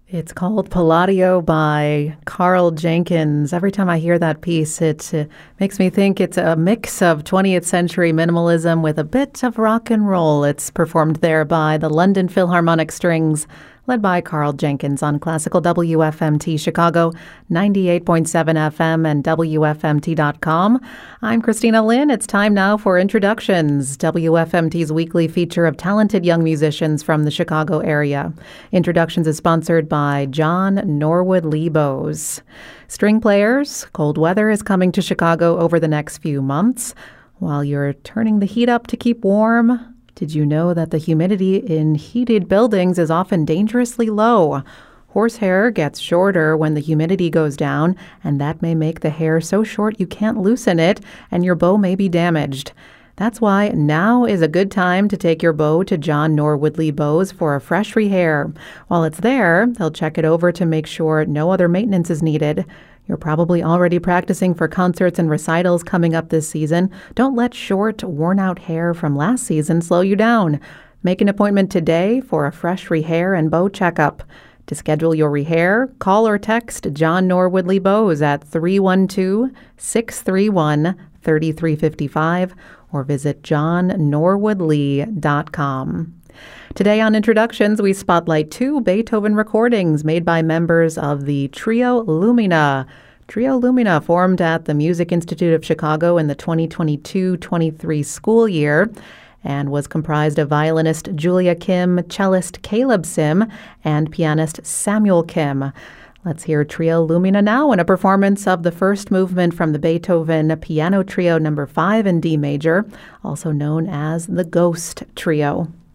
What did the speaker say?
It's called Palladio by Carl Jenkins. Every time I hear that piece, it makes me think it's a mix of 20th century minimalism with a bit of rock and roll. It's performed there by the London Philharmonic Strings, led by Carl Jenkins on classical WFMT Chicago, 98.7 FM and WFMT.com. I'm Christina Lynn. It's time now for Introductions, WFMT's weekly feature of talented young musicians from the Chicago area. Introductions is sponsored by John Norwood Lee Bowes. String players, cold weather is coming to Chicago over the next few months. While you're turning the heat up to keep warm, did you know that the humidity in heated buildings is often dangerously low? Horsehair gets shorter when the humidity goes down, and that may make the hair so short you can't loosen it, and your bow may be damaged. That's why now is a good time to take your bow to John Norwood Lee Bowes for a fresh rehair. While it's there, they'll check it over to make sure no other maintenance is needed. You're probably already practicing for concerts and recitals coming up this season. Don't let short, worn-out hair from last season slow you down. Make an appointment today for a fresh rehair and bow checkup. To schedule your rehair, call or text John Norwood Lee Bowes at 312-631-3355 or visit johnnorwoodlee.com. Today on Introductions, we spotlight two Beethoven recordings made by members of the Trio Lumina. Trio Lumina formed at the Music Institute of Chicago in the 2022-23 school year and was comprised of violinist Julia Kim, cellist Caleb Sim, and pianist Samuel Kim. Let's hear Trio Lumina now in a performance of the first movement from the Beethoven Piano Trio No. 5 in D major, also known as the Ghost Trio.